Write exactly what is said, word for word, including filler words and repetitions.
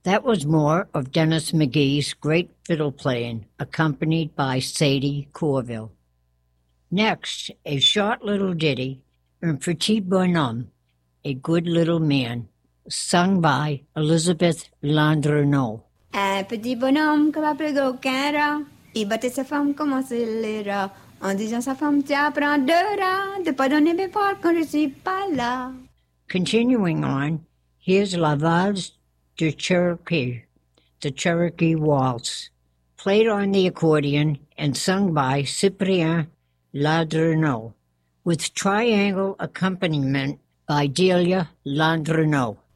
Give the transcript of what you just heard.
That was more of Dennis McGee's great fiddle playing, accompanied by Sadie Corville. Next, a short little ditty, Un Petit Bonhomme, a good little man, sung by Elizabeth Landreneau. Un petit bonhomme qui va plus qu'aucun rat, il battait sa femme comme un scélérat, en disant sa femme, tu apprendras de pas donner mes parts quand je suis pas là. Continuing on, here's La Valse de Cherokee, the Cherokee Waltz, played on the accordion and sung by Cyprien Landreneau, with triangle accompaniment by Delia Landreneau.